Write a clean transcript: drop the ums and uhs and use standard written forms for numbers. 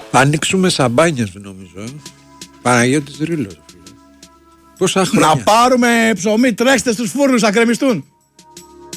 Θα ανοίξουμε σαμπάνιες νομίζω. Παναγιώτης Ρήλος. Πόσα χρόνια. Να πάρουμε ψωμί, τρέξτε στους φούρνους να κρεμιστούν.